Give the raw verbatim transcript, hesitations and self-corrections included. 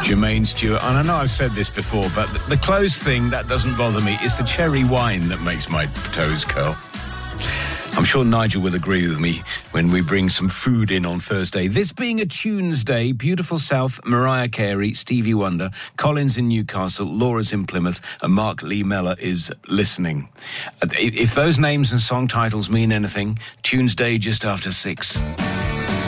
Jermaine Stewart. And I know I've said this before, but the clothes thing, that doesn't bother me. It's the cherry wine that makes my toes curl. I'm sure Nigel will agree with me when we bring some food in on Thursday. This being a Tunes Day, Beautiful South, Mariah Carey, Stevie Wonder, Collins in Newcastle, Laura's in Plymouth, and Mark Lee Mellor is listening. If those names and song titles mean anything, Tunes Day just after six.